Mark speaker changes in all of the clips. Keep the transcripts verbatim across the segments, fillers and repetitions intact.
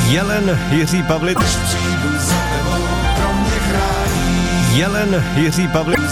Speaker 1: Jelen Jiří Pavlic. Jelen Jiří Pavlic.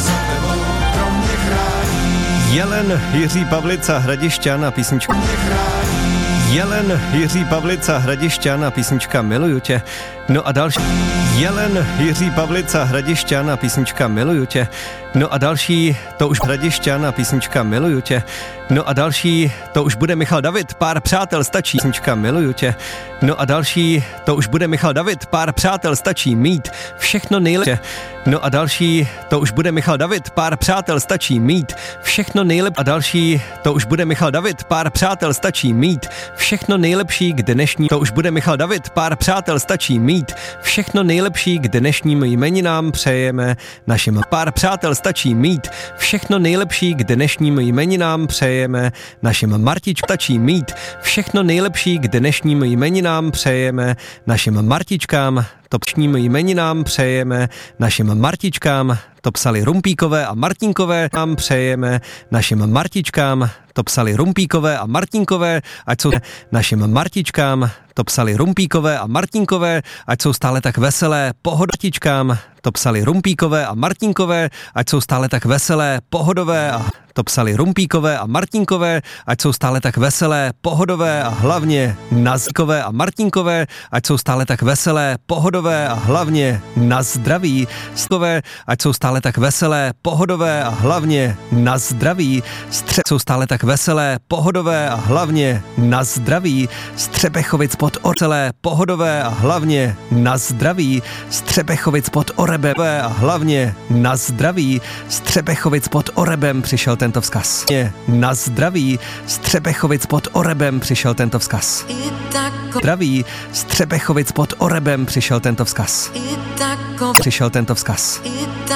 Speaker 1: Jelen Jiří Pavlica Hradišťan a písnička. Jelen Jiří Pavlica Hradišťan a písnička Miluju tě. No a další. Jelen Jiří Pavlica Hradišťan a písnička Miluju tě. No a další, to už Hradišťan a písnička Miluju tě. No a další, to už bude Michal David, Pár přátel stačí, písnička Miluju tě. No a další, to už bude Michal David, Pár přátel stačí mít, všechno nejlepší. No a další, to už bude Michal David, Pár přátel stačí mít, všechno nejlepší. A další, to už bude Michal David, Pár přátel stačí mít, všechno nejlepší k dnešní. To už bude Michal David, Pár přátel stačí mít, všechno nejlepší k dnešním jmeninám přejeme našim. Pár přátel stačí mít, všechno nejlepší k dnešním jmeninám přejeme našim. Martič stačí mít, všechno nejlepší k dnešním jmeninám přejeme našim Martičkám. To dnešním jmeninám přejeme našim Martičkám. To psali Rumpíkové a Martinkové. Nám přejeme našim Martičkám. To psali Rumpíkové a Martinkové, ať jsou našim Martičkám. To psali Rumpíkové a Martinkové, ať jsou stále tak veselé, pohodatičkám. To psali Rumpíkové a Martinkové, ať jsou stále tak veselé, pohodové a to psali Rumpíkové a Martinkové, ať jsou stále tak veselé, pohodové a hlavně Nazíkové a Martinkové, ať jsou stále tak veselé, pohodové a hlavně na zdraví. Stové, ať jsou stále tak veselé, pohodové a hlavně na zdraví. Stře- jsou stále tak veselé, pohodové a hlavně na zdraví. Střebechovic pod Orcelé, pohodové a hlavně na zdraví. Střebechovic pod Orebem a hlavně na zdraví. Střebechovic pod Orebem přišel tento vzkaz. Na zdraví. Střebechovic pod Orebem přišel tento vzkaz. Zdraví. Střebechovic pod Orebem přišel tento vzkaz. Přišel tento vzkaz.